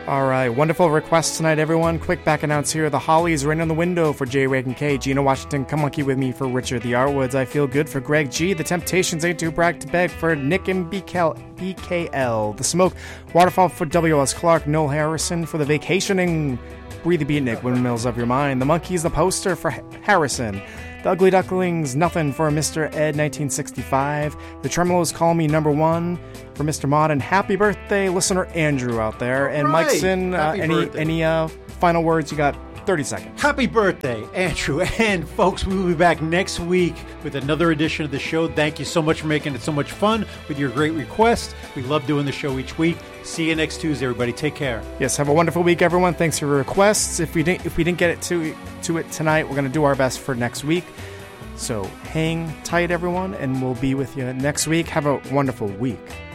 All right, wonderful requests tonight, everyone. Quick back announce here. The Hollies, Rain on the Window for J. Reagan K. Gina Washington, Come Monkey With Me for Richard the Artwoods, I Feel Good for Greg G. The Temptations, Ain't Too Brag to Beg for Nick and BKL. The Smoke, Waterfall for W.S. Clark. Noel Harrison for The Vacationing. Breathe the Beatnik, Windmills of Your Mind. The Monkees, The Poster for Harrison. The Ugly Ducklings, Nothing for Mr. Ed, 1965. The Tremolos, Call Me Number One for Mr. Mod. And happy birthday, listener Andrew out there. And right. Mikeson, any final words? You got 30 seconds. Happy birthday, Andrew. And folks, we will be back next week with another edition of the show. Thank you so much for making it so much fun with your great requests. We love doing the show each week. See you next Tuesday, everybody. Take care. Yes, have a wonderful week, everyone. Thanks for your requests. If we didn't get it to it tonight, we're going to do our best for next week. So hang tight, everyone, and we'll be with you next week. Have a wonderful week.